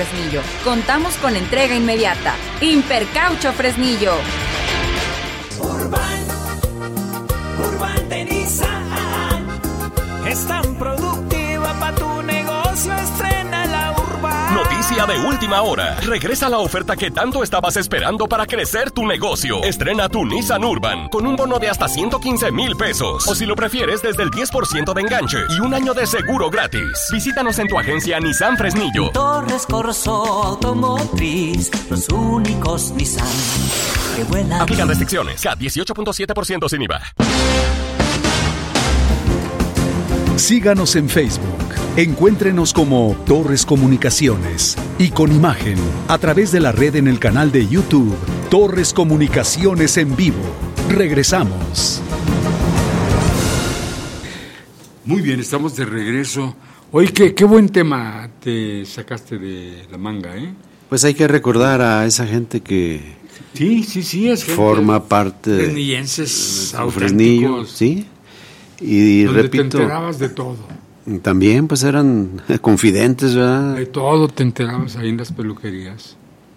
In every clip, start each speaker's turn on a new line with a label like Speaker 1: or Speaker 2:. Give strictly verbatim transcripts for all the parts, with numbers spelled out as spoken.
Speaker 1: Fresnillo. Contamos con entrega inmediata. Hipercaucho Fresnillo.
Speaker 2: Urban, Urban de Nissan es tan productiva para tu negocio, estrena la Urban.
Speaker 3: Noticia de última hora. Regresa la oferta que tanto estabas esperando para crecer tu negocio. Estrena tu Nissan Urban con un bono de hasta ciento quince mil pesos. O si lo prefieres, desde el diez por ciento de enganche y un año de seguro gratis. Visítanos en tu agencia Nissan Fresnillo.
Speaker 2: Torres Corso Automotriz, los únicos Nissan que vuelan.
Speaker 3: Aplican restricciones. C A T dieciocho punto siete por ciento sin I V A.
Speaker 4: Síganos en Facebook. Encuéntrenos como Torres Comunicaciones y con imagen a través de la red en el canal de YouTube Torres Comunicaciones en vivo. Regresamos.
Speaker 5: Muy bien, estamos de regreso. Oye, qué, qué buen tema te sacaste de la manga, ¿eh?
Speaker 6: Pues hay que recordar a esa gente que
Speaker 5: sí, sí, sí, es gente
Speaker 6: forma parte de
Speaker 5: fresnillenses
Speaker 6: Fresnillo, sí. Y
Speaker 5: donde
Speaker 6: repito,
Speaker 5: te enterabas de todo.
Speaker 6: También pues eran confidentes, ¿verdad?
Speaker 5: De todo te enterabas ahí en las peluquerías.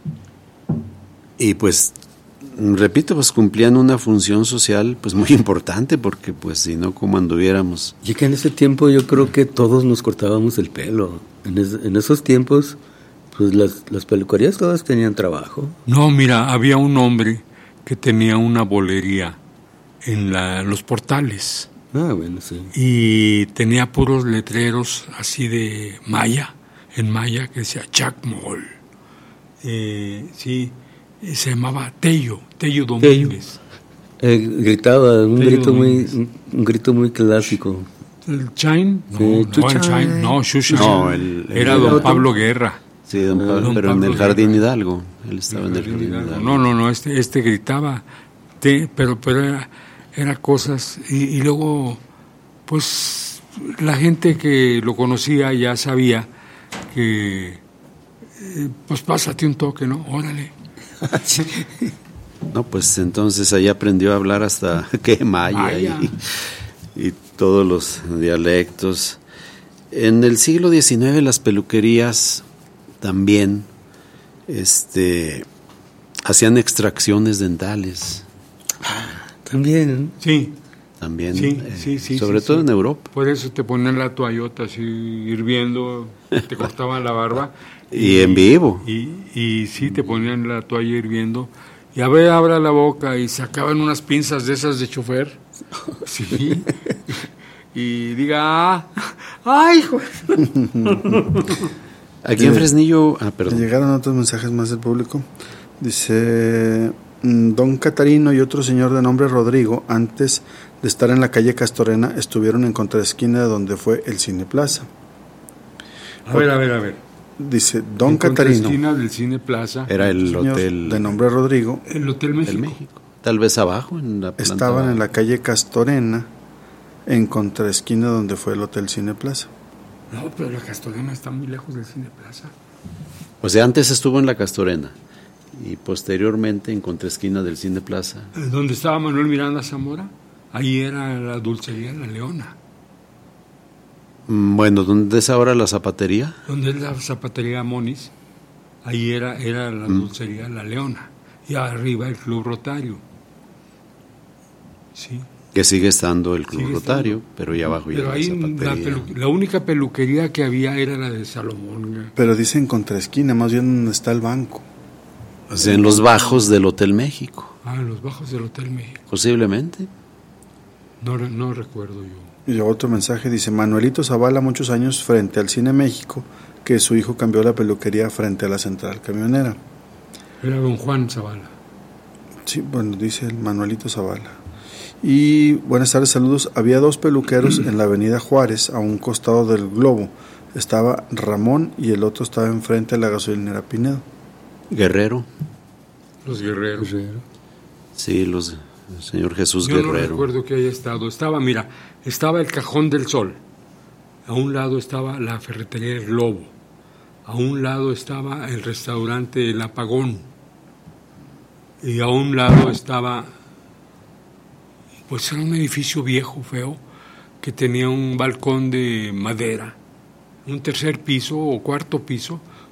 Speaker 6: Y pues, repito, pues cumplían una función social pues muy importante, porque pues si no, ¿cómo anduviéramos?
Speaker 7: Y que en ese tiempo yo creo que todos nos cortábamos el pelo. En, es, en esos tiempos, pues las, las peluquerías todas tenían trabajo.
Speaker 5: No, mira, había un hombre que tenía una bolería en la, los portales.
Speaker 7: Ah, bueno, sí.
Speaker 5: Y tenía puros letreros así de maya, en maya, que decía Jack Moll. Eh, sí, se llamaba Tello, Tello Domínguez.
Speaker 7: Eh, gritaba, un
Speaker 5: Tello
Speaker 7: grito
Speaker 5: Domínguez.
Speaker 7: muy, un, un grito muy clásico.
Speaker 5: ¿El Chain? No,
Speaker 7: Sí,
Speaker 5: no, el
Speaker 7: Chuchain.
Speaker 5: Chain, no, Chuchain.
Speaker 6: No, el- el-
Speaker 5: Era
Speaker 6: el
Speaker 5: don
Speaker 6: otro.
Speaker 5: Pablo Guerra.
Speaker 6: Sí, don Pablo,
Speaker 5: Don
Speaker 6: pero
Speaker 5: Pablo
Speaker 6: en el Jardín
Speaker 5: Guerra.
Speaker 6: Hidalgo. Él estaba en el Jardín Hidalgo.
Speaker 5: No, no, no, este, este gritaba, te- pero, pero era, era cosas, y, y luego, pues, la gente que lo conocía ya sabía que, eh, pues, pásate un toque, ¿no? Órale.
Speaker 6: No, pues entonces ahí aprendió a hablar hasta que maya
Speaker 5: Maya.
Speaker 6: y, y todos los dialectos. En el siglo diecinueve las peluquerías también este, hacían extracciones dentales.
Speaker 7: También.
Speaker 5: Sí.
Speaker 6: También,
Speaker 5: Sí,
Speaker 6: eh,
Speaker 5: sí, sí.
Speaker 6: sobre
Speaker 5: sí,
Speaker 6: todo
Speaker 5: sí.
Speaker 6: en Europa.
Speaker 5: Por eso te ponían la toallota así hirviendo, te cortaban la barba.
Speaker 6: Y en vivo.
Speaker 5: Y, y sí, te ponían la toalla hirviendo. Y a ver, abra la boca y sacaban unas pinzas de esas de chofer. Sí. Y diga, ah, ¡ay, hijo!
Speaker 6: Aquí en Fresnillo, ah, perdón.
Speaker 8: Llegaron otros mensajes más del público. Dice, mm, don Catarino y otro señor de nombre Rodrigo, antes de estar en la calle Castorena, estuvieron en contraesquina de donde fue el Cine Plaza.
Speaker 5: A ver, a ver, a ver.
Speaker 8: Dice, don
Speaker 5: En
Speaker 8: Catarino,
Speaker 5: contraesquina del Cine Plaza.
Speaker 6: Era el
Speaker 8: señor
Speaker 6: hotel
Speaker 8: de nombre Rodrigo,
Speaker 5: El Hotel México.
Speaker 6: del México. Tal vez abajo, en la planta
Speaker 8: estaban en
Speaker 6: baja.
Speaker 8: la calle Castorena, en contraesquina donde fue el Hotel Cine Plaza.
Speaker 5: No, pero la Castorena está muy lejos del Cine Plaza.
Speaker 6: O sea, antes estuvo en la Castorena y posteriormente en contraesquina del Cine Plaza.
Speaker 5: Donde estaba Manuel Miranda Zamora, ahí era la dulcería La Leona.
Speaker 6: Mm, Bueno, ¿dónde es ahora la zapatería?
Speaker 5: Donde es la zapatería Monis, ahí era, era la
Speaker 6: Mm.
Speaker 5: dulcería La Leona. Y arriba el Club Rotario. Sí.
Speaker 6: Que sigue estando el Club
Speaker 5: Sigue
Speaker 6: Rotario, pero ahí abajo ya
Speaker 5: Pero
Speaker 6: la
Speaker 5: ahí la,
Speaker 6: zapatería.
Speaker 5: pelu- la única peluquería que había era la de Salomón.
Speaker 8: Pero dice en contraesquina, más bien donde está el banco.
Speaker 6: O sea, en los bajos del Hotel México,
Speaker 5: Ah, en los bajos del Hotel México.
Speaker 6: posiblemente.
Speaker 5: No, re- no recuerdo yo.
Speaker 8: Y otro mensaje dice, Manuelito Zavala muchos años frente al Cine México, que su hijo cambió la peluquería frente a la central camionera.
Speaker 5: Era don Juan Zavala.
Speaker 8: Sí, bueno, dice el Manuelito Zavala. Y buenas tardes, saludos. Había dos peluqueros en la avenida Juárez, a un costado del Globo. Estaba Ramón y el otro estaba enfrente de la gasolinera Pinedo.
Speaker 6: Guerrero,
Speaker 5: Los Guerreros.
Speaker 6: sí, los, el señor Jesús
Speaker 5: Yo no
Speaker 6: Guerrero.
Speaker 5: recuerdo que haya estado. Estaba, mira, estaba el Cajón del Sol. A un lado estaba la ferretería El Globo. A un lado estaba el restaurante El Apagón. Y a un lado estaba, pues era un edificio viejo, feo, que tenía un balcón de madera. Un tercer piso o cuarto piso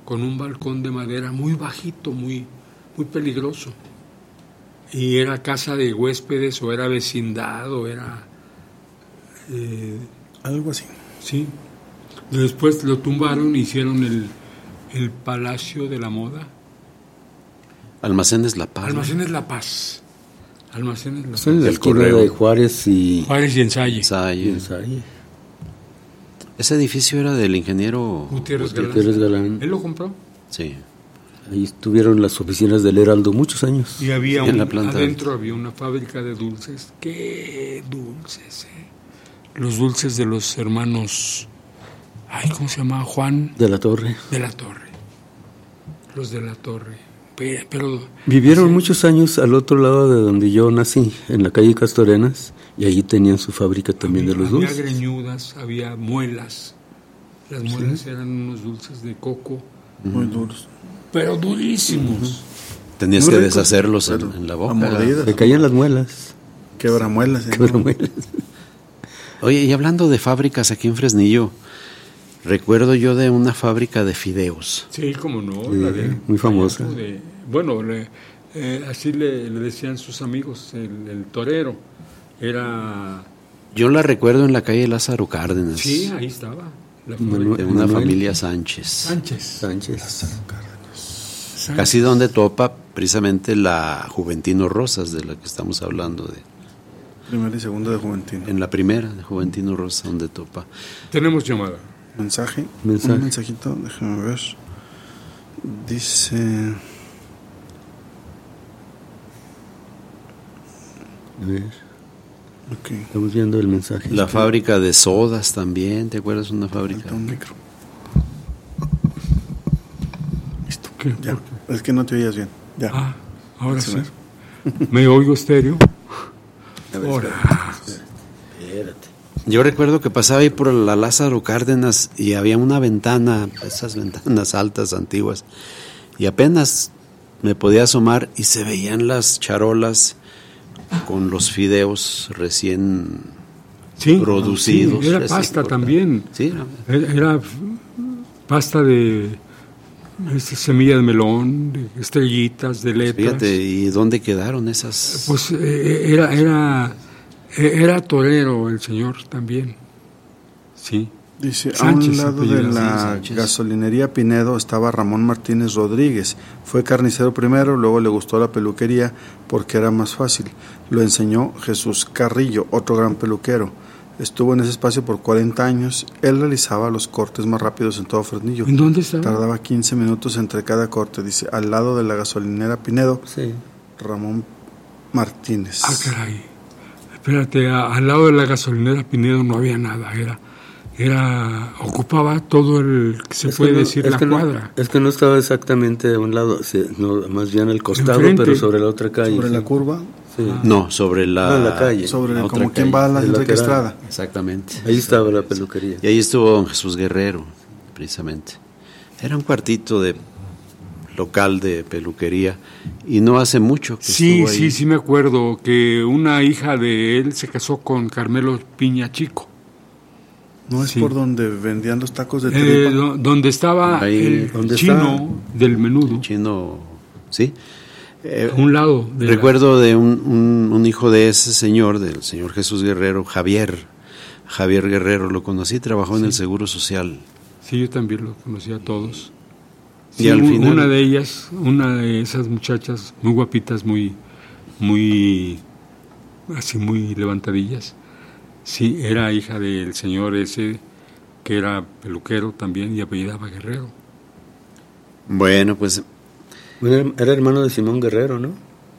Speaker 5: con un balcón de madera muy bajito, muy, muy peligroso. Y era casa de huéspedes, o era vecindad, o era... Eh,
Speaker 8: algo así.
Speaker 5: Sí. Después lo tumbaron, hicieron el, el Palacio de la Moda.
Speaker 6: Almacenes La Paz.
Speaker 5: Almacenes La Paz. Almacenes La Paz.
Speaker 7: En la
Speaker 6: El
Speaker 7: esquina
Speaker 6: correo.
Speaker 7: de Juárez y...
Speaker 5: Juárez y Ensalle.
Speaker 6: Ensayo.
Speaker 7: y Ensalle.
Speaker 6: Ese edificio era del ingeniero
Speaker 5: Gutiérrez Galán.
Speaker 7: Gutiérrez Galán.
Speaker 5: Él lo compró.
Speaker 6: Sí.
Speaker 7: Ahí estuvieron las oficinas del Heraldo muchos años.
Speaker 5: Y había
Speaker 6: En
Speaker 5: un,
Speaker 6: la planta.
Speaker 5: adentro había una fábrica de dulces. ¡Qué dulces! Eh! Los dulces de los hermanos... Ay, ¿cómo se llamaba? Juan
Speaker 7: De la Torre.
Speaker 5: de la Torre. Los de la Torre. Pero... pero
Speaker 7: Vivieron
Speaker 5: sí,
Speaker 7: muchos años al otro lado de donde yo nací, en la calle Castorenas, y allí tenían su fábrica también
Speaker 5: había,
Speaker 7: de los
Speaker 5: había
Speaker 7: dulces.
Speaker 5: greñudas, había muelas. Las muelas eran unos dulces de coco,
Speaker 8: Muy duros.
Speaker 5: pero durísimos.
Speaker 6: Tenías
Speaker 8: Muy
Speaker 6: que
Speaker 8: ricos,
Speaker 6: deshacerlos en,
Speaker 8: pero
Speaker 6: en la
Speaker 8: a
Speaker 6: boca.
Speaker 8: mordidas.
Speaker 7: Se caían las muelas.
Speaker 8: Quebramuelas. ¿eh?
Speaker 7: Quebramuelas.
Speaker 6: Oye, y hablando de fábricas aquí en Fresnillo, recuerdo yo de una fábrica de fideos.
Speaker 5: Sí, como no.
Speaker 7: Sí,
Speaker 5: la de,
Speaker 7: muy famosa.
Speaker 5: de- bueno, le- eh, así le, le decían sus amigos, el, el torero. Era...
Speaker 6: Yo la recuerdo en la calle Lázaro Cárdenas,
Speaker 5: Sí, ahí estaba. La
Speaker 7: Manuel-
Speaker 5: fábrica.
Speaker 6: de una
Speaker 7: Manuel.
Speaker 6: familia Sánchez.
Speaker 5: Sánchez.
Speaker 7: Sánchez.
Speaker 5: Sánchez.
Speaker 6: Casi donde topa precisamente la Juventino Rosas, de la que estamos hablando, de,
Speaker 8: Primera y segunda de Juventino.
Speaker 6: en la primera de Juventino Rosas, donde topa.
Speaker 5: Tenemos llamada.
Speaker 8: Mensaje.
Speaker 7: Mensaje.
Speaker 8: Un mensajito, déjame ver. Dice...
Speaker 7: A ver,
Speaker 8: Ok.
Speaker 7: estamos viendo el mensaje.
Speaker 6: La fábrica de sodas también, ¿te acuerdas? Una fábrica.
Speaker 8: Falta un micro.
Speaker 5: ¿Esto qué?
Speaker 8: Ya.
Speaker 5: ¿Por qué?
Speaker 8: Es que no te oías bien. Ya.
Speaker 5: Ah, ahora
Speaker 8: Se
Speaker 5: sí.
Speaker 8: me-
Speaker 5: ¿Me oigo estéreo?
Speaker 8: A ver,
Speaker 5: Ahora.
Speaker 7: Espérate.
Speaker 6: Yo recuerdo que pasaba ahí por la Lázaro Cárdenas y había una ventana, esas ventanas altas, antiguas, y apenas me podía asomar y se veían las charolas con los fideos recién
Speaker 5: Sí,
Speaker 6: producidos.
Speaker 5: sí, era
Speaker 6: recién
Speaker 5: pasta
Speaker 6: cortados.
Speaker 5: también.
Speaker 6: Sí, era-
Speaker 5: Era, era pasta de este, semilla de melón, de estrellitas, de letras.
Speaker 6: fíjate, ¿y dónde quedaron esas?
Speaker 5: Pues eh, era, era, eh, era torero el señor también. Sí.
Speaker 8: Dice, a
Speaker 5: Sánchez,
Speaker 8: un lado de
Speaker 5: apellido,
Speaker 8: la
Speaker 6: sí, Sánchez.
Speaker 8: gasolinería Pinedo estaba Ramón Martínez Rodríguez. Fue carnicero primero, luego le gustó la peluquería porque era más fácil. Lo enseñó Jesús Carrillo, otro gran peluquero. Estuvo en ese espacio por cuarenta años. Él realizaba los cortes más rápidos en todo Fresnillo.
Speaker 5: ¿En dónde estaba?
Speaker 8: Tardaba quince minutos entre cada corte. Dice, al lado de la gasolinera Pinedo,
Speaker 7: Sí.
Speaker 8: Ramón Martínez.
Speaker 5: Ah, caray. Espérate, a- al lado de la gasolinera Pinedo no había nada. Era, era ocupaba todo el, que se
Speaker 7: Es
Speaker 5: puede
Speaker 7: que no-
Speaker 5: decir,
Speaker 7: es
Speaker 5: la
Speaker 7: que no-
Speaker 5: cuadra.
Speaker 7: es que no estaba exactamente a un lado, sí, no, más bien al costado,
Speaker 5: Enfrente.
Speaker 7: pero sobre la otra calle.
Speaker 8: Sobre
Speaker 7: sí.
Speaker 8: la curva,
Speaker 7: Sí.
Speaker 6: No, sobre la,
Speaker 7: No, en la calle.
Speaker 8: sobre
Speaker 6: la otra
Speaker 8: como quien
Speaker 6: calle.
Speaker 8: va a la
Speaker 7: el
Speaker 8: Enrique
Speaker 7: lateral.
Speaker 8: Estrada.
Speaker 6: Exactamente.
Speaker 7: Ahí estaba la peluquería.
Speaker 6: Y ahí estuvo don Jesús Guerrero, precisamente. Era un cuartito de local de peluquería y no hace mucho que
Speaker 5: Sí,
Speaker 6: estuvo ahí.
Speaker 5: sí, sí me acuerdo que una hija de él se casó con Carmelo Piña Chico.
Speaker 8: ¿No es
Speaker 5: Sí.
Speaker 8: por donde vendían los tacos de
Speaker 5: Eh,
Speaker 8: tripa?
Speaker 5: do- donde estaba
Speaker 6: Ahí,
Speaker 5: el
Speaker 7: donde
Speaker 5: chino del menudo,
Speaker 6: Chino, sí. Eh,
Speaker 5: a un lado de la-
Speaker 6: recuerdo de un, un, un hijo de ese señor, del señor Jesús Guerrero, Javier. Javier Guerrero, lo conocí, trabajó en el Seguro Social.
Speaker 5: Sí, yo también lo conocía a todos.
Speaker 6: Y
Speaker 5: Sí,
Speaker 6: al
Speaker 5: un-
Speaker 6: final-
Speaker 5: una de ellas, una de esas muchachas muy guapitas, muy, muy, así muy levantadillas. Sí, era hija del señor ese que era peluquero también y apellidaba Guerrero.
Speaker 6: Bueno, pues
Speaker 7: Bueno, era hermano de Simón Guerrero, ¿no?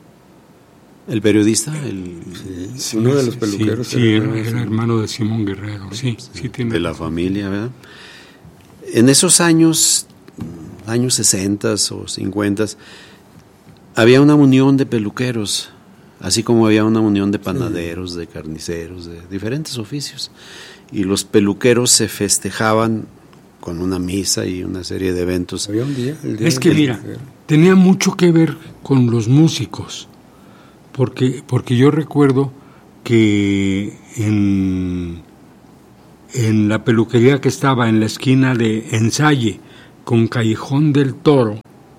Speaker 6: el periodista, el,
Speaker 7: Sí, uno de los
Speaker 5: Sí,
Speaker 7: peluqueros.
Speaker 5: Sí, era,
Speaker 7: hermano de
Speaker 5: era
Speaker 7: Simón.
Speaker 5: hermano de Simón Guerrero. Sí, sí tiene.
Speaker 6: de la familia, ¿verdad? En esos años, años sesenta o cincuenta, había una unión de peluqueros, así como había una unión de panaderos, de carniceros, de diferentes oficios. Y los peluqueros se festejaban con una misa y una serie de eventos.
Speaker 7: Había un día. el día
Speaker 5: Es que
Speaker 7: del
Speaker 5: mira,
Speaker 7: peluquero.
Speaker 5: tenía mucho que ver con los músicos, porque, porque yo recuerdo que en, en la peluquería que estaba en la esquina de Ensalle con Callejón del Toro.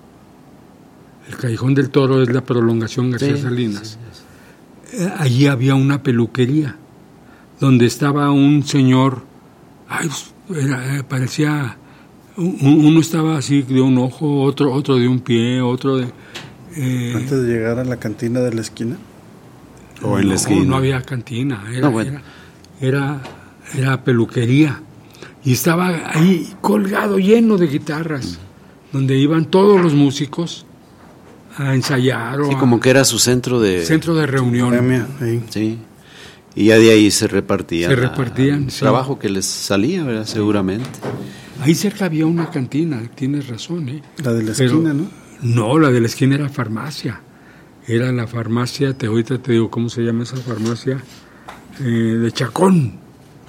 Speaker 5: El Callejón del Toro es la prolongación García
Speaker 6: Sí,
Speaker 5: Salinas.
Speaker 6: sí,
Speaker 5: Eh, Allí había una peluquería donde estaba un señor, ay, era, eh, parecía, un- uno estaba así de un ojo, otro otro de un pie, otro de... eh,
Speaker 8: Antes de llegar a la cantina de la esquina.
Speaker 6: O en la
Speaker 5: no,
Speaker 6: esquina.
Speaker 5: no había cantina, era,
Speaker 6: No, bueno.
Speaker 5: era, era, era peluquería. Y estaba ahí colgado, lleno de guitarras, donde iban todos los músicos a ensayar o
Speaker 6: Sí,
Speaker 5: a-
Speaker 6: como que era su centro de...
Speaker 5: centro de reunión.
Speaker 8: Bohemia, ahí.
Speaker 6: Sí. Y ya de ahí se repartían.
Speaker 5: Se
Speaker 6: la-
Speaker 5: repartían,
Speaker 6: el
Speaker 5: sí.
Speaker 6: trabajo que les salía, ¿verdad? Seguramente.
Speaker 5: Ahí cerca había una cantina, tienes razón, ¿eh?
Speaker 8: La de la
Speaker 5: Pero-
Speaker 8: esquina, ¿no?
Speaker 5: No, la de la esquina era farmacia. Era la farmacia, te, ahorita te digo cómo se llama esa farmacia, eh, de Chacón.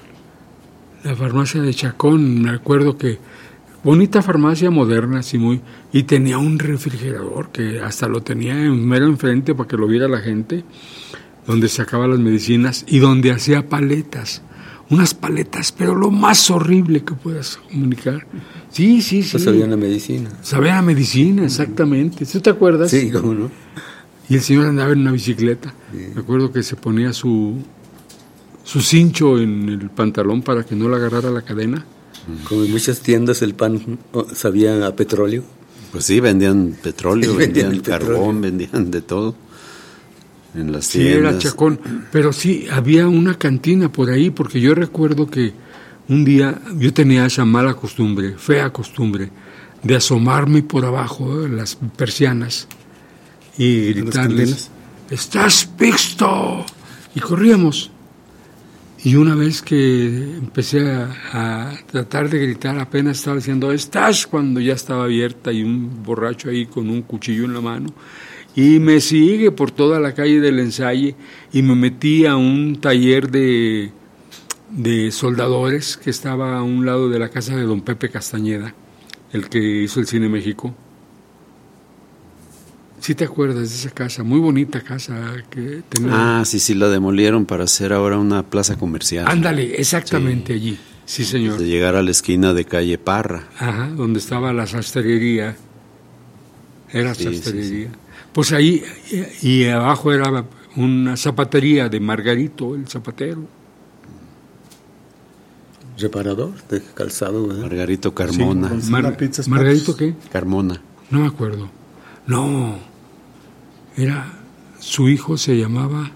Speaker 5: La farmacia de Chacón, me acuerdo que bonita farmacia moderna, así muy, y tenía un refrigerador que hasta lo tenía en mero enfrente para que lo viera la gente, donde sacaba las medicinas y donde hacía paletas, unas paletas, pero lo más horrible que puedas comunicar. Sí, sí, sí.
Speaker 7: Pues sabían la medicina.
Speaker 5: Sabía a medicina, exactamente. ¿Tú te acuerdas?
Speaker 7: Sí, cómo no.
Speaker 5: Y el señor andaba en una bicicleta. Me acuerdo que se ponía su su cincho en el pantalón para que no le agarrara la cadena.
Speaker 7: Como en muchas tiendas el pan oh, sabía a petróleo.
Speaker 6: Pues sí, vendían petróleo,
Speaker 7: Sí,
Speaker 6: vendían,
Speaker 7: vendían el
Speaker 6: carbón,
Speaker 7: petróleo.
Speaker 6: vendían de todo. En las
Speaker 5: Sí,
Speaker 6: tiendas.
Speaker 5: era Chacón. Pero sí, había una cantina por ahí, porque yo recuerdo que un día yo tenía esa mala costumbre, fea costumbre, de asomarme por abajo de las persianas y
Speaker 8: ¿En las
Speaker 5: gritarles,
Speaker 8: cantinas?
Speaker 5: ¡estás pisto! Y corríamos. Y una vez que empecé a, a tratar de gritar, apenas estaba diciendo ¡estás! Cuando ya estaba abierta y un borracho ahí con un cuchillo en la mano. Y me sigue por toda la calle del Ensayo y me metí a un taller de, de soldadores que estaba a un lado de la casa de don Pepe Castañeda, el que hizo el Cine México. ¿Sí te acuerdas de esa casa? Muy bonita casa que tenía.
Speaker 6: Ah, sí, sí, la demolieron para hacer ahora una plaza comercial.
Speaker 5: Ándale, exactamente allí. Sí, señor.
Speaker 6: De llegar a la esquina de calle Parra.
Speaker 5: Ajá, donde estaba la sastrería. Era
Speaker 6: Sí, sí,
Speaker 5: sastrería. Pues ahí, y abajo era una zapatería de Margarito, el zapatero.
Speaker 7: Reparador de calzado, ¿verdad?
Speaker 6: Margarito Carmona.
Speaker 8: Sí,
Speaker 5: Mar-
Speaker 8: Una pizza Spots.
Speaker 5: ¿Margarito qué?
Speaker 6: Carmona.
Speaker 5: No me acuerdo. No, era, su hijo se llamaba,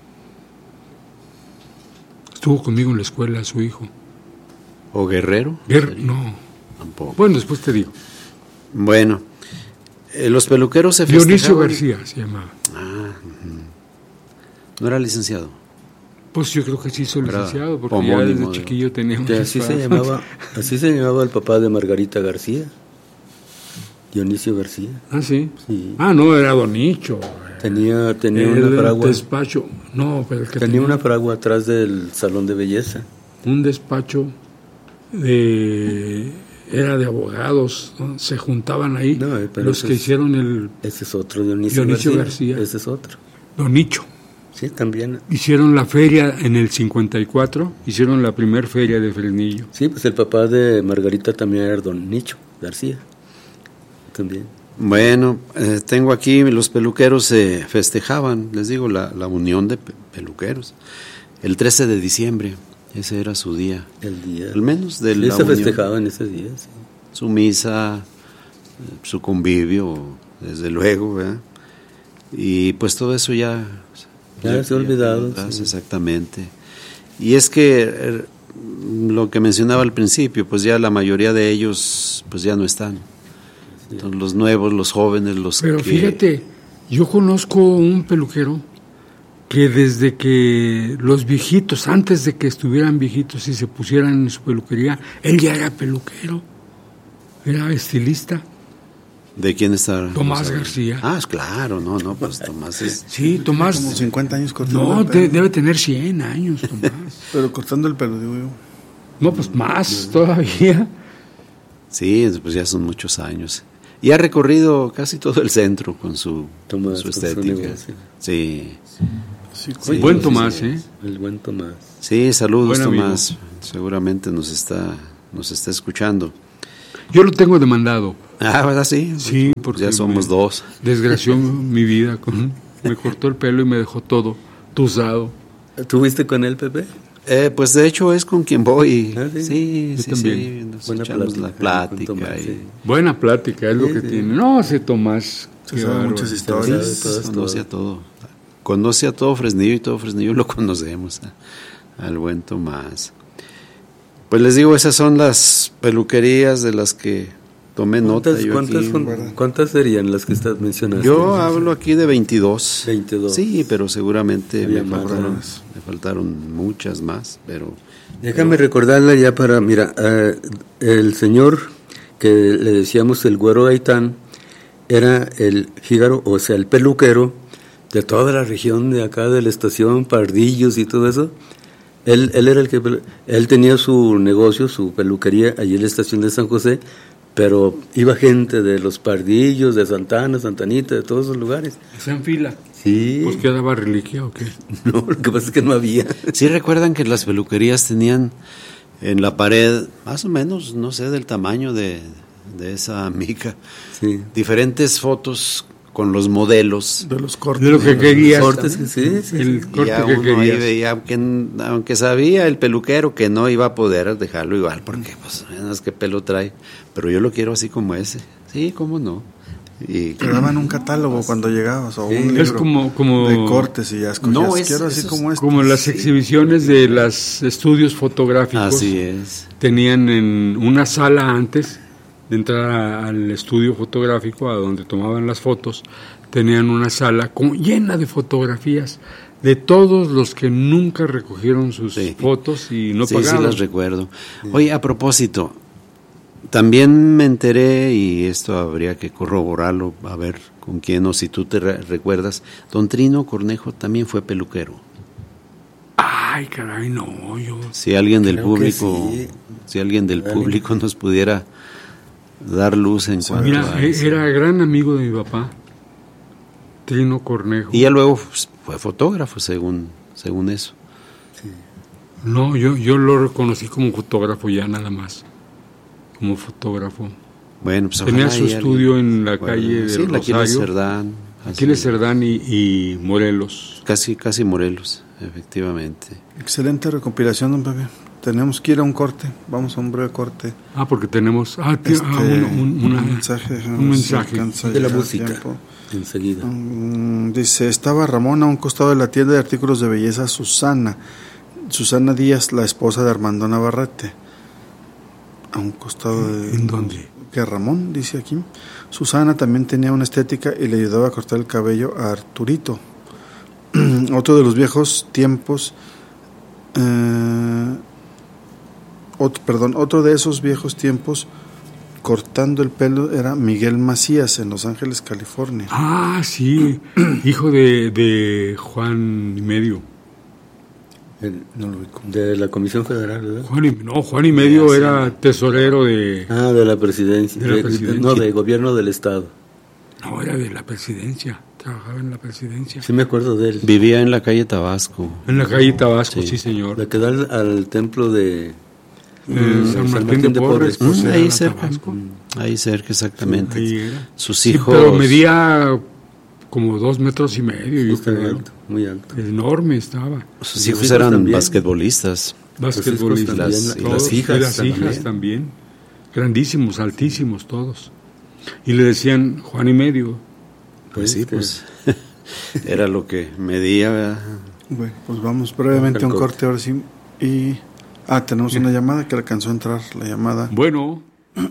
Speaker 5: estuvo conmigo en la escuela, su hijo.
Speaker 6: ¿O Guerrero?
Speaker 5: Guer- no,
Speaker 6: Tampoco.
Speaker 5: bueno, después te digo.
Speaker 6: Bueno, eh, los peluqueros se
Speaker 5: Dionisio
Speaker 6: festejaban.
Speaker 5: García se llamaba.
Speaker 6: Ah, ujú. No era licenciado.
Speaker 5: Pues yo creo que sí hizo
Speaker 6: Era
Speaker 5: licenciado, porque
Speaker 6: homónimo,
Speaker 5: ya desde
Speaker 6: digo.
Speaker 5: chiquillo tenía
Speaker 7: Que
Speaker 5: muchas
Speaker 7: así se
Speaker 5: fama.
Speaker 7: llamaba, así se llamaba el papá de Margarita García. Dionisio García.
Speaker 5: Ah, sí.
Speaker 7: Sí.
Speaker 5: Ah, no, era Don Nicho.
Speaker 7: Tenía, tenía
Speaker 5: El
Speaker 7: una fragua.
Speaker 5: despacho, no, pero el que
Speaker 7: Tenía una fragua atrás del salón de belleza.
Speaker 5: un despacho de era de abogados, ¿no? Se juntaban ahí
Speaker 7: No, eh, pero
Speaker 5: los
Speaker 7: ese
Speaker 5: que
Speaker 7: es-
Speaker 5: hicieron el
Speaker 7: Ese es otro, Dionisio,
Speaker 5: Dionisio
Speaker 7: García.
Speaker 5: García.
Speaker 7: Ese es otro.
Speaker 5: Don Nicho.
Speaker 7: Sí, también.
Speaker 5: Hicieron la feria en el cincuenta y cuatro, hicieron la primer feria de Fresnillo.
Speaker 7: Sí, pues el papá de Margarita también era don Nicho García. También.
Speaker 6: Bueno, eh, tengo aquí, los peluqueros se festejaban, les digo, la, la unión de pe- peluqueros. El trece de diciembre, ese era su día.
Speaker 7: El día.
Speaker 6: Al menos de
Speaker 7: Sí,
Speaker 6: la
Speaker 7: se
Speaker 6: unión.
Speaker 7: festejaba en ese día, sí.
Speaker 6: Su misa, eh, su convivio, desde luego, ¿verdad? Y pues todo eso ya...
Speaker 7: Ya se ha olvidado,
Speaker 6: atrás,
Speaker 7: sí.
Speaker 6: Exactamente. Y es que eh, lo que mencionaba al principio, pues ya la mayoría de ellos pues ya no están. Entonces, los nuevos, los jóvenes, los
Speaker 5: Pero
Speaker 6: que...
Speaker 5: fíjate, yo conozco un peluquero que desde que los viejitos, antes de que estuvieran viejitos y se pusieran en su peluquería, él ya era peluquero, era estilista.
Speaker 6: ¿De quién está?
Speaker 5: Tomás
Speaker 6: no
Speaker 5: García.
Speaker 6: Ah, es claro, no, no, pues Tomás es...
Speaker 5: Sí, Tomás.
Speaker 8: Como cincuenta años cortando
Speaker 5: No,
Speaker 8: el
Speaker 5: te-
Speaker 8: pelo.
Speaker 5: debe tener cien años, Tomás.
Speaker 8: Pero cortando el pelo, digo yo.
Speaker 5: No, pues más todavía.
Speaker 6: Sí, pues ya son muchos años. Y ha recorrido casi todo el centro con su,
Speaker 7: Tomás,
Speaker 6: con su
Speaker 7: con su
Speaker 6: estética.
Speaker 7: negocio.
Speaker 6: Sí,
Speaker 8: Sí,
Speaker 6: Sí,
Speaker 5: Buen
Speaker 6: sí,
Speaker 5: Tomás,
Speaker 7: sí.
Speaker 5: ¿eh?
Speaker 7: El buen Tomás.
Speaker 6: sí, saludos
Speaker 5: Buen amigo.
Speaker 6: Tomás. Seguramente nos está, nos está escuchando.
Speaker 5: Yo lo tengo demandado.
Speaker 6: Ah, ¿verdad? Sí.
Speaker 5: Sí, porque
Speaker 6: ya somos
Speaker 5: me
Speaker 6: dos.
Speaker 5: Desgració mi vida. Con, me cortó el pelo y me dejó todo tuzado.
Speaker 7: ¿Tuviste con él, Pepe?
Speaker 6: Eh, pues de hecho es con quien voy.
Speaker 7: ¿Ah, sí?
Speaker 6: Sí,
Speaker 5: Yo
Speaker 6: sí,
Speaker 5: también.
Speaker 6: sí. Nos
Speaker 7: Buena
Speaker 6: echamos
Speaker 7: plática,
Speaker 6: la plática.
Speaker 7: con Tomás,
Speaker 6: y-
Speaker 7: sí.
Speaker 5: Buena plática, es lo
Speaker 7: Sí,
Speaker 5: que
Speaker 7: sí.
Speaker 5: tiene. No, ese Tomás.
Speaker 8: Se
Speaker 5: qué
Speaker 8: sabe
Speaker 5: bárbaro.
Speaker 8: muchas
Speaker 6: Sí,
Speaker 8: historias.
Speaker 7: sabe todo esto.
Speaker 6: conoce a todo. Conoce a todo Fresnillo y todo Fresnillo lo conocemos. a- al buen Tomás. Pues les digo, esas son las peluquerías de las que tomé nota.
Speaker 7: ¿Cuántas,
Speaker 6: Yo,
Speaker 7: cuántas,
Speaker 6: aquí.
Speaker 7: son- ¿Cuántas serían las que estás mencionando?
Speaker 6: Yo hablo aquí de veintidós.
Speaker 7: veintidós.
Speaker 6: Sí, pero seguramente
Speaker 7: Había
Speaker 6: me
Speaker 7: más,
Speaker 6: faltaron,
Speaker 8: ¿no?
Speaker 6: me faltaron muchas más, pero
Speaker 7: Déjame recordarle ya para, mira, eh, el señor que le decíamos el Güero Gaitán era el jígaro, o sea, el peluquero de toda la región de acá, de la estación, Pardillos y todo eso. Él, él era el que, él tenía su negocio, su peluquería allí en la estación de San José, pero iba gente de los Pardillos, de Santana, Santanita, de todos esos lugares.
Speaker 5: ¿Hacían fila?
Speaker 7: Sí.
Speaker 5: ¿Pues qué daba reliquia o qué?
Speaker 7: No, lo que pasa es que no había.
Speaker 6: sí recuerdan que las peluquerías tenían en la pared, más o menos, no sé, del tamaño de, de esa mica,
Speaker 7: Sí.
Speaker 6: diferentes fotos con los modelos.
Speaker 8: De los cortes.
Speaker 5: De lo que querías.
Speaker 7: Cortes, sí, sí, sí.
Speaker 5: El
Speaker 6: Y
Speaker 5: corte
Speaker 6: ya
Speaker 5: que
Speaker 6: uno ahí
Speaker 5: querías.
Speaker 6: veía, aunque, aunque sabía el peluquero que no iba a poder dejarlo igual, porque pues, veas qué pelo trae, pero yo lo quiero así como ese. Sí, cómo no. Y
Speaker 8: Te daban un catálogo cuando llegabas, o
Speaker 7: Sí.
Speaker 8: un
Speaker 5: Es
Speaker 8: libro
Speaker 5: como- como-
Speaker 8: de cortes y ya escogías.
Speaker 6: No, es-
Speaker 8: Quiero así
Speaker 6: eso es
Speaker 8: como este.
Speaker 5: Como las
Speaker 6: Sí.
Speaker 5: exhibiciones de los estudios fotográficos.
Speaker 6: así es.
Speaker 5: Tenían en una sala antes de entrar a- al estudio fotográfico, a donde tomaban las fotos, tenían una sala como llena de fotografías de todos los que nunca recogieron sus
Speaker 6: Sí.
Speaker 5: fotos y no
Speaker 6: sí,
Speaker 5: pagaban.
Speaker 6: sí las recuerdo. Oye, a propósito, también me enteré, y esto habría que corroborarlo, a ver con quién o si tú te re- recuerdas, don Trino Cornejo también fue peluquero.
Speaker 5: Ay, caray, no, yo...
Speaker 6: Si alguien del
Speaker 7: Creo que
Speaker 6: público,
Speaker 7: sí.
Speaker 6: si alguien del
Speaker 7: Alguien.
Speaker 6: público nos pudiera dar luz en cuanto
Speaker 5: Mira,
Speaker 6: a
Speaker 5: e-
Speaker 6: eso.
Speaker 5: era gran amigo de mi papá, Trino Cornejo.
Speaker 6: Y ya luego pues, fue fotógrafo, según, según eso.
Speaker 5: No, yo, yo lo reconocí como fotógrafo ya nada más, como fotógrafo.
Speaker 6: Bueno, pues
Speaker 5: Tenía
Speaker 6: ojalá
Speaker 5: su
Speaker 6: y
Speaker 5: estudio
Speaker 6: alguien-
Speaker 5: en la
Speaker 6: bueno,
Speaker 5: calle del
Speaker 6: sí, en la Aquiles
Speaker 5: Rosario.
Speaker 6: Cerdán. así,
Speaker 5: Aquiles Cerdán y, y Morelos.
Speaker 6: Casi, casi Morelos, efectivamente.
Speaker 8: Excelente recopilación, don Pepe. Tenemos que ir a un corte. Vamos a un breve corte.
Speaker 5: Ah, porque tenemos ah, tí-
Speaker 8: Este,
Speaker 5: ah, un, un- una-
Speaker 8: un mensaje. déjame
Speaker 5: un
Speaker 8: ver si
Speaker 5: mensaje.
Speaker 8: alcanza a
Speaker 7: De la
Speaker 8: llegar a
Speaker 7: música.
Speaker 8: tiempo.
Speaker 7: Enseguida.
Speaker 8: Mm, dice, estaba Ramón a un costado de la tienda de artículos de belleza Susana. Susana Díaz, la esposa de Armando Navarrete. A un costado de...
Speaker 5: ¿En dónde?
Speaker 8: Que Ramón, dice aquí. Susana también tenía una estética y le ayudaba a cortar el cabello a Arturito. Otro de los viejos tiempos... Eh, otro, perdón, otro de esos viejos tiempos cortando el pelo era Miguel Macías en Los Ángeles, California.
Speaker 5: Ah, sí, hijo de, de Juan y medio.
Speaker 7: El-
Speaker 8: No lo ubico.
Speaker 7: de la Comisión Federal, ¿verdad?
Speaker 5: Juan y, no, Juan y medio era tesorero de...
Speaker 7: Ah, de la presidencia.
Speaker 5: De la
Speaker 7: De-
Speaker 5: presidencia.
Speaker 7: No, de gobierno del Estado.
Speaker 5: No, era de la presidencia, trabajaba en la presidencia.
Speaker 7: Sí me acuerdo de él.
Speaker 6: Vivía en la calle Tabasco.
Speaker 5: En la calle Tabasco, sí,
Speaker 6: Sí.
Speaker 5: señor.
Speaker 7: La que da al, al templo de...
Speaker 5: Eh,
Speaker 7: Mm,
Speaker 5: San Martín de Porres, pues,
Speaker 6: Mm,
Speaker 5: era
Speaker 6: ahí
Speaker 5: la
Speaker 6: cerca.
Speaker 5: Tabasco.
Speaker 6: Ahí cerca, exactamente.
Speaker 5: Ahí era.
Speaker 6: Sus
Speaker 5: Sí,
Speaker 6: hijos.
Speaker 5: pero medía como dos metros y medio, yo
Speaker 7: Está muy
Speaker 5: creo.
Speaker 7: alto, muy alto.
Speaker 5: Enorme estaba.
Speaker 6: Sus
Speaker 7: Sus
Speaker 6: hijos
Speaker 7: hijos
Speaker 6: eran
Speaker 7: también.
Speaker 6: basquetbolistas.
Speaker 5: Basquetbolistas.
Speaker 7: también,
Speaker 6: las- y
Speaker 5: todos,
Speaker 7: las hijas
Speaker 5: y las
Speaker 7: también.
Speaker 5: hijas también. Grandísimos, altísimos todos. Y le decían Juan y medio.
Speaker 6: Pues sí,
Speaker 7: Este,
Speaker 6: pues era lo que medía, ¿verdad?
Speaker 8: Bueno, pues vamos brevemente a un corte ahora sí. Y... Ah, tenemos una llamada que alcanzó a entrar, la llamada.
Speaker 5: Bueno.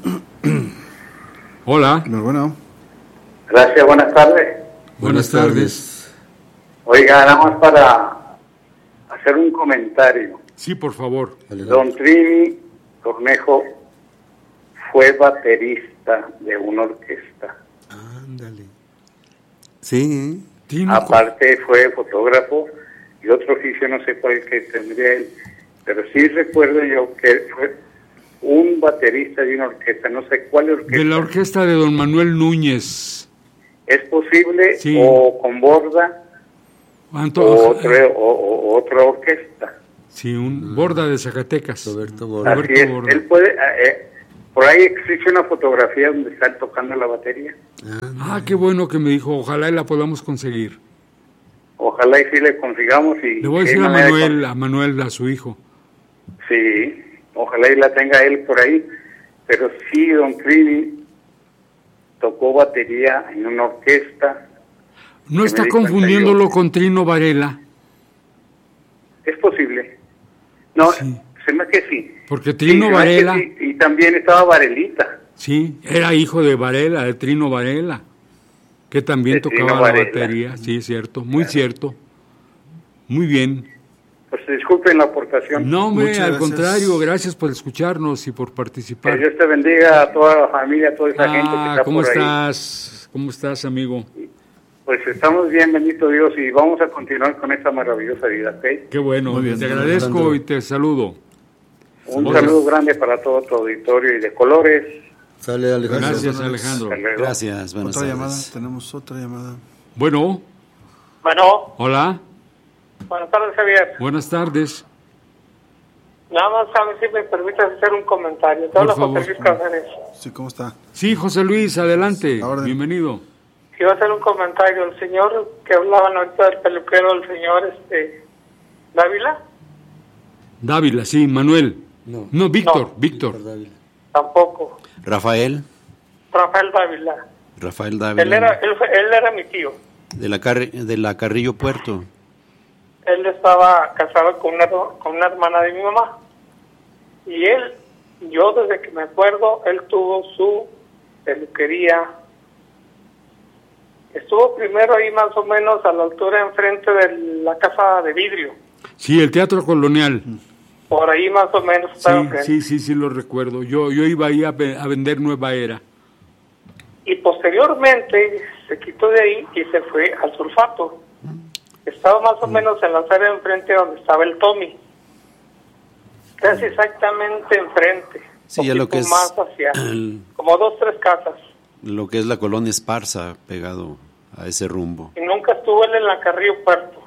Speaker 5: Hola.
Speaker 8: Pero bueno,
Speaker 9: Gracias, buenas tardes.
Speaker 5: Buenas tardes.
Speaker 9: Oiga, nada más para hacer un comentario.
Speaker 5: Sí, por favor.
Speaker 9: Don Trini Cornejo fue baterista de una orquesta.
Speaker 7: Ándale. Sí,
Speaker 5: Tino,
Speaker 9: Aparte fue fotógrafo y otro oficio, no sé cuál que tendría él. Pero sí recuerdo yo que fue un baterista de una orquesta, no sé cuál orquesta.
Speaker 5: de la orquesta de don Manuel Núñez.
Speaker 9: ¿Es posible?
Speaker 5: Sí.
Speaker 9: O con Borda
Speaker 5: Anto-
Speaker 9: o, otro, o, o otra orquesta.
Speaker 5: Sí, un Borda de Zacatecas.
Speaker 7: Roberto Borda.
Speaker 9: Así
Speaker 5: Roberto
Speaker 9: es.
Speaker 5: Borda.
Speaker 9: Él puede, eh, Por ahí existe una fotografía donde están tocando la batería.
Speaker 5: Ah, qué bueno que me dijo, ojalá y la podamos conseguir.
Speaker 9: Ojalá y sí le consigamos. Y
Speaker 5: le voy a decir a Manuel, a Manuel, a su hijo.
Speaker 9: Sí, ojalá y la tenga él por ahí. Pero sí, don Trini tocó batería en una orquesta.
Speaker 5: ¿No está confundiéndolo con Trino Varela?
Speaker 9: Es posible. No,
Speaker 5: sí.
Speaker 9: Se me hace que sí.
Speaker 5: Porque Trino
Speaker 9: sí,
Speaker 5: Varela...
Speaker 9: Sí, y también estaba Varelita.
Speaker 5: Sí, era hijo de Varela, de Trino Varela, que también de tocaba la Varela. Batería. Sí, es cierto, muy claro. Cierto. Muy bien.
Speaker 9: Pues disculpen la aportación.
Speaker 5: No, hombre, Muchas al gracias. Contrario, gracias por escucharnos y por participar.
Speaker 9: Que Dios te bendiga a toda la familia, a toda esa ah, gente que está
Speaker 5: ¿cómo
Speaker 9: por
Speaker 5: estás?
Speaker 9: ahí.
Speaker 5: ¿Cómo estás, amigo?
Speaker 9: Pues estamos bien, bendito Dios, y vamos a continuar con esta maravillosa vida, ¿ok?
Speaker 5: Qué bueno, muy bien, te agradezco Alejandro. Y te saludo.
Speaker 9: Un Hola. Saludo grande para todo tu auditorio y de colores.
Speaker 7: Sale, Alejandro.
Speaker 5: Gracias, Alejandro.
Speaker 6: Gracias, buenas
Speaker 8: Otra
Speaker 6: tardes.
Speaker 8: llamada, tenemos otra llamada.
Speaker 5: Bueno.
Speaker 10: Bueno.
Speaker 5: Hola.
Speaker 10: Buenas tardes, Javier.
Speaker 5: Buenas tardes.
Speaker 10: Nada más, a ver si me permites hacer un comentario. Te habla José Luis Cáceres.
Speaker 8: Sí, ¿cómo está?
Speaker 5: Sí, José Luis, adelante. Bienvenido.
Speaker 10: Quiero hacer un comentario. El señor que hablaban ahorita del peluquero, el señor este Dávila.
Speaker 5: Dávila, sí, Manuel. No, no Víctor, no. Víctor.
Speaker 10: Tampoco.
Speaker 6: Rafael.
Speaker 10: Rafael Dávila.
Speaker 6: Rafael Dávila.
Speaker 10: Él era, él, él era mi tío.
Speaker 6: De la, Car de la Carrillo Puerto.
Speaker 10: Él estaba casado con una, con una hermana de mi mamá. Y él, yo desde que me acuerdo, él tuvo su peluquería. Estuvo primero ahí más o menos a la altura enfrente de la casa de vidrio.
Speaker 5: Sí, el Teatro Colonial.
Speaker 10: Por ahí más o menos.
Speaker 5: Sí, sí, sí, sí, lo recuerdo. Yo yo iba ahí a, a vender Nueva Era.
Speaker 10: Y posteriormente se quitó de ahí y se fue al Sulfato. Estaba más o menos en la acera enfrente donde estaba el Tommy. Casi exactamente enfrente.
Speaker 6: Sí, ya lo que es...
Speaker 10: más hacia, el, como dos, tres casas.
Speaker 6: Lo que es la colonia Esparza, pegado a ese rumbo.
Speaker 10: Y nunca estuvo él en la Carrillo Puerto.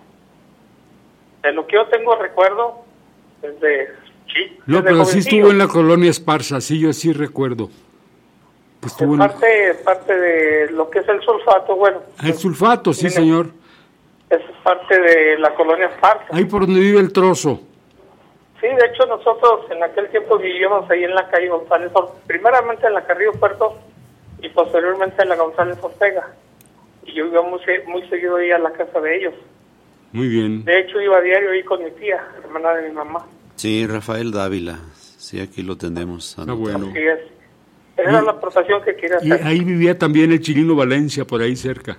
Speaker 10: De lo que yo tengo recuerdo, desde sí,
Speaker 5: no, pero sí estuvo en la colonia Esparza, sí, yo sí recuerdo.
Speaker 10: Estuvo en parte, en... parte de lo que es el Sulfato, bueno.
Speaker 5: El Sulfato, sí, señor.
Speaker 10: Es parte de la colonia Esparza.
Speaker 5: Ahí por donde vive el Trozo.
Speaker 10: Sí, de hecho nosotros en aquel tiempo vivíamos ahí en la calle González, primeramente en la Carrillo Puerto y posteriormente en la González Ortega. Y yo iba muy, muy seguido ahí a la casa de ellos.
Speaker 5: Muy bien.
Speaker 10: De hecho, iba a diario ahí con mi tía, hermana de mi mamá.
Speaker 6: Sí, Rafael Dávila. Sí, aquí lo tenemos.
Speaker 5: Ah, bueno.
Speaker 10: Así es. Esa era la aportación que quería hacer.
Speaker 5: Y ahí vivía también el Chilino Valencia, por ahí cerca.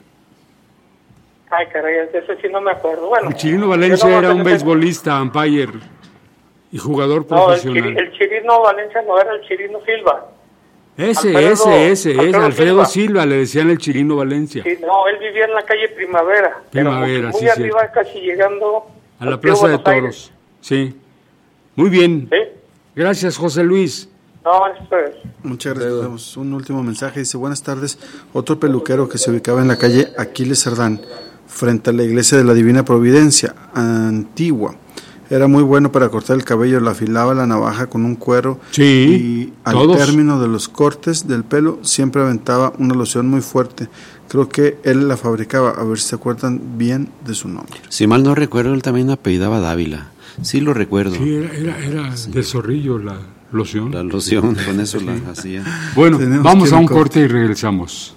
Speaker 10: Ay, caray, ese sí no me acuerdo. Bueno,
Speaker 5: el Chilino Valencia no era un beisbolista, umpire y jugador
Speaker 10: no,
Speaker 5: profesional.
Speaker 10: El, el Chilino Valencia no era el Chilino Silva.
Speaker 5: Ese,
Speaker 10: Alfredo,
Speaker 5: ese, ese,
Speaker 10: Alfredo
Speaker 5: es Alfredo Silva.
Speaker 10: Silva.
Speaker 5: Le decían el Chilino Valencia.
Speaker 10: Sí, no, él vivía en la calle Primavera.
Speaker 5: Primavera,
Speaker 10: muy,
Speaker 5: sí,
Speaker 10: muy arriba,
Speaker 5: cierto.
Speaker 10: casi llegando
Speaker 5: a la Plaza de Toros. Aires. Sí. Muy bien.
Speaker 10: ¿Sí?
Speaker 5: Gracias, José Luis.
Speaker 10: No, esto es.
Speaker 8: Muchas gracias. Un último mensaje. Dice, buenas tardes. Otro peluquero que se ubicaba en la calle Aquiles Cerdán, frente a la iglesia de la Divina Providencia, antigua. Era muy bueno para cortar el cabello, le afilaba la navaja con un cuero
Speaker 5: sí,
Speaker 8: y al
Speaker 5: todos.
Speaker 8: término de los cortes del pelo siempre aventaba una loción muy fuerte. Creo que él la fabricaba, a ver si se acuerdan bien de su nombre.
Speaker 6: Si mal no recuerdo, él también apellidaba Dávila. Sí lo recuerdo.
Speaker 5: Sí, era, era, era sí. de Zorrillo la loción.
Speaker 6: La loción, con eso sí. la hacía.
Speaker 5: Bueno, Tenemos vamos a un corte y regresamos.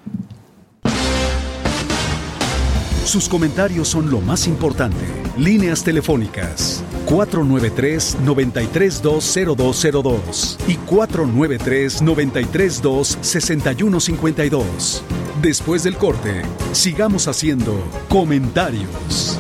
Speaker 4: Sus comentarios son lo más importante. Líneas telefónicas cuatro nueve tres, nueve tres dos, cero dos cero dos y cuatro nueve tres, nueve tres dos, seis uno cinco dos. Después del corte, sigamos haciendo comentarios.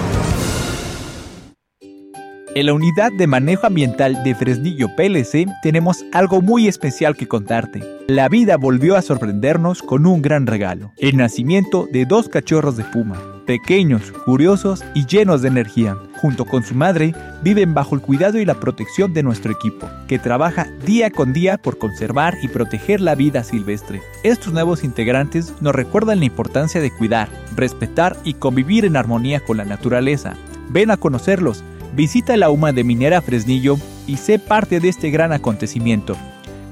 Speaker 11: En la Unidad de Manejo Ambiental de Fresnillo P L C tenemos algo muy especial que contarte. La vida volvió a sorprendernos con un gran regalo: el nacimiento de dos cachorros de puma, pequeños, curiosos y llenos de energía. Junto con su madre, viven bajo el cuidado y la protección de nuestro equipo, que trabaja día con día por conservar y proteger la vida silvestre. Estos nuevos integrantes nos recuerdan la importancia de cuidar, respetar y convivir en armonía con la naturaleza. Ven a conocerlos. Visita la U M A de Minera Fresnillo y sé parte de este gran acontecimiento.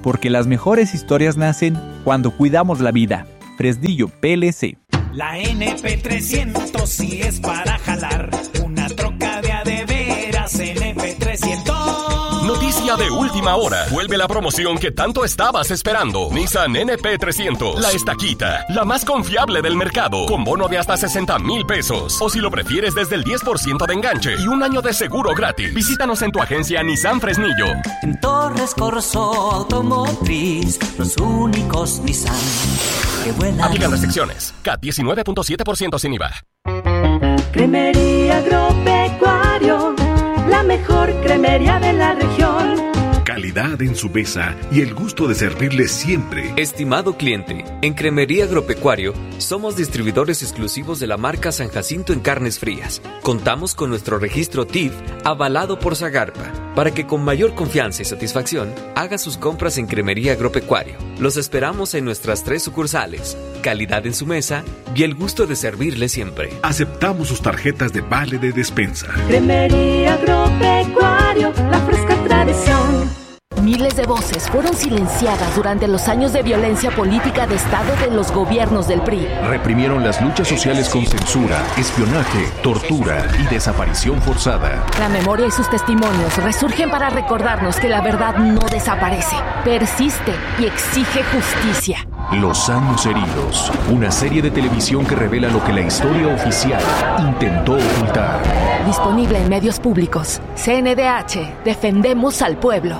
Speaker 11: porque las mejores historias nacen cuando cuidamos la vida. Fresnillo P L C.
Speaker 2: La N P trescientos si es para jalar, una troca de a de veras N P trescientos.
Speaker 3: Noticia de última hora. Vuelve la promoción que tanto estabas esperando. Nissan N P trescientos. La estaquita. La más confiable del mercado. Con bono de hasta sesenta mil pesos. O si lo prefieres, desde el diez por ciento de enganche. Y un año de seguro gratis. Visítanos en tu agencia Nissan Fresnillo.
Speaker 12: En Torres Corso Automotriz. Los únicos Nissan que vuelan.
Speaker 3: Aplican restricciones. C A T diecinueve punto siete por ciento sin I V A.
Speaker 13: Cremería Agropecuario. La mejor cremería de la región.
Speaker 14: Calidad en su mesa y el gusto de servirle siempre.
Speaker 15: Estimado cliente, en Cremería Agropecuario somos distribuidores exclusivos de la marca San Jacinto en carnes frías. Contamos con nuestro registro T I F avalado por Zagarpa para que con mayor confianza y satisfacción haga sus compras en Cremería Agropecuario. Los esperamos en nuestras tres sucursales. Calidad en su mesa y el gusto de servirle siempre.
Speaker 14: Aceptamos sus tarjetas de vale de despensa.
Speaker 13: Cremería Agropecuario, la fresca tradición.
Speaker 16: Miles de voces fueron silenciadas durante los años de violencia política de Estado de los gobiernos del P R I.
Speaker 17: Reprimieron las luchas sociales con censura, espionaje, tortura y desaparición forzada.
Speaker 16: La memoria y sus testimonios resurgen para recordarnos que la verdad no desaparece, persiste y exige justicia.
Speaker 17: Los años heridos, una serie de televisión que revela lo que la historia oficial intentó ocultar.
Speaker 16: Disponible en medios públicos. C N D H, defendemos al pueblo.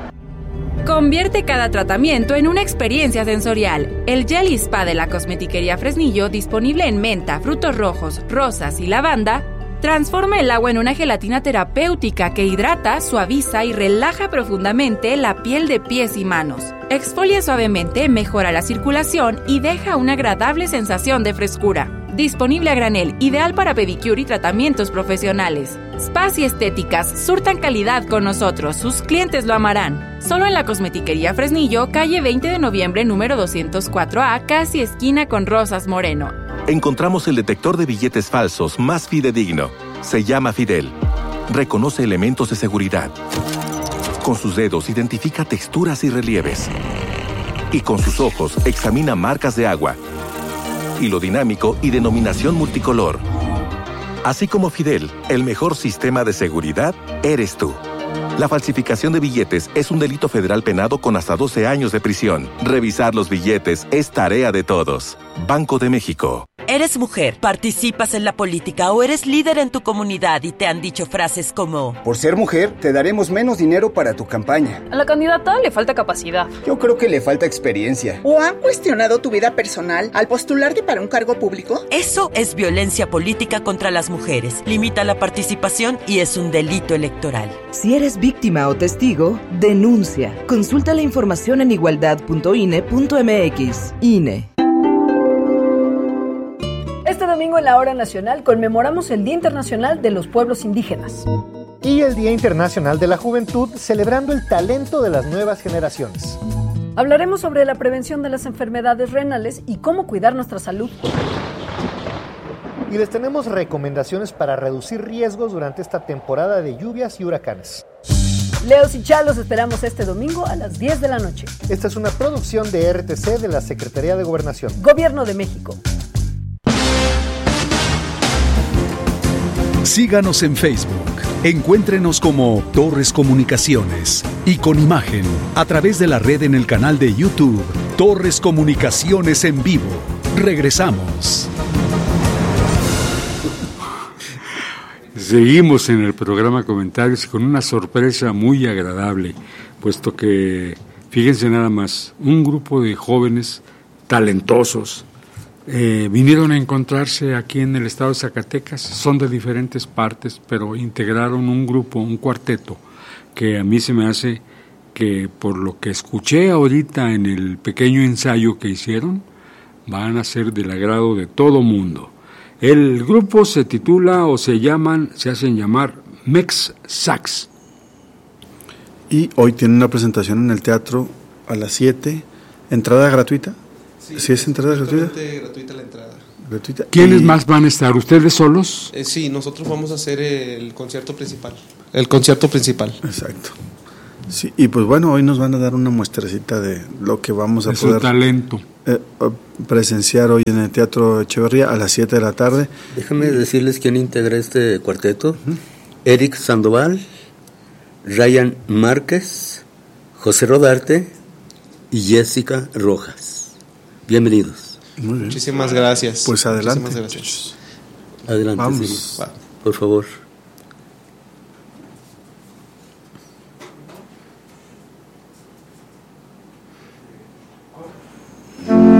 Speaker 1: Convierte cada tratamiento en una experiencia sensorial. El Jelly Spa de la Cosmetiquería Fresnillo, disponible en menta, frutos rojos, rosas y lavanda, transforma el agua en una gelatina terapéutica que hidrata, suaviza y relaja profundamente la piel de pies y manos. Exfolia suavemente, mejora la circulación y deja una agradable sensación de frescura. Disponible a granel, ideal para pedicure y tratamientos profesionales. Spas y estéticas surtan calidad con nosotros, sus clientes lo amarán. Solo en la Cosmetiquería Fresnillo, calle veinte de noviembre, número doscientos cuatro A, casi esquina con Rosas Moreno.
Speaker 18: Encontramos el detector de billetes falsos más fidedigno. Se llama Fidel. Reconoce elementos de seguridad. Con sus dedos identifica texturas y relieves. Y con sus ojos examina marcas de agua, hilo dinámico y denominación multicolor. Así como Fidel, el mejor sistema de seguridad eres tú. La falsificación de billetes es un delito federal penado con hasta doce años de prisión. Revisar los billetes es tarea de todos. Banco de México.
Speaker 19: ¿Eres mujer, participas en la política o eres líder en tu comunidad y te han dicho frases como:
Speaker 20: por ser mujer, te daremos menos dinero para tu campaña?
Speaker 21: A la candidata le falta capacidad.
Speaker 20: Yo creo que le falta experiencia.
Speaker 22: ¿O han cuestionado tu vida personal al postularte para un cargo público?
Speaker 19: Eso es violencia política contra las mujeres. Limita la participación y es un delito electoral.
Speaker 23: Si eres víctima o testigo, denuncia. Consulta la información en igualdad punto i n e punto m x. I N E.
Speaker 24: Este domingo en la Hora Nacional conmemoramos el Día Internacional de los Pueblos Indígenas.
Speaker 25: Y el Día Internacional de la Juventud, celebrando el talento de las nuevas generaciones.
Speaker 24: Hablaremos sobre la prevención de las enfermedades renales y cómo cuidar nuestra salud.
Speaker 25: Y les tenemos recomendaciones para reducir riesgos durante esta temporada de lluvias y huracanes.
Speaker 24: Leos y Chalos esperamos este domingo a las diez de la noche.
Speaker 25: Esta es una producción de R T C de la Secretaría de Gobernación.
Speaker 24: Gobierno de México.
Speaker 4: Síganos en Facebook. Encuéntrenos como Torres Comunicaciones y con imagen a través de la red en el canal de YouTube Torres Comunicaciones en Vivo. Regresamos.
Speaker 5: Seguimos en el programa Comentarios con una sorpresa muy agradable, puesto que, fíjense nada más, un grupo de jóvenes talentosos eh, vinieron a encontrarse aquí en el estado de Zacatecas. Son de diferentes partes, pero integraron un grupo, un cuarteto, que a mí se me hace que, por lo que escuché ahorita en el pequeño ensayo que hicieron, van a ser del agrado de todo mundo. El grupo se titula o se llaman, se hacen llamar Mex Sax.
Speaker 8: Y hoy tienen una presentación en el teatro a las siete. ¿Entrada gratuita?
Speaker 26: Sí,
Speaker 8: ¿Sí es entrada gratuita?
Speaker 26: gratuita la entrada.
Speaker 8: Gratuita.
Speaker 5: ¿Quiénes
Speaker 8: y...
Speaker 5: más van a estar? ¿Ustedes solos?
Speaker 26: Eh, sí, nosotros vamos a hacer el concierto principal. El concierto principal.
Speaker 8: Exacto. Sí, y pues bueno, hoy nos van a dar una muestrecita de lo que vamos a
Speaker 5: de
Speaker 8: poder
Speaker 5: su talento.
Speaker 8: Eh, presenciar hoy en el Teatro Echeverría a las siete de la tarde.
Speaker 6: Déjame decirles quién integra este cuarteto. Uh-huh. Eric Sandoval, Ryan Márquez, José Rodarte y Jessica Rojas. Bienvenidos.
Speaker 8: Muy bien.
Speaker 7: Muchísimas gracias.
Speaker 8: Pues adelante.
Speaker 7: Muchísimas gracias.
Speaker 6: Adelante,
Speaker 8: vamos.
Speaker 6: Sí. Por favor.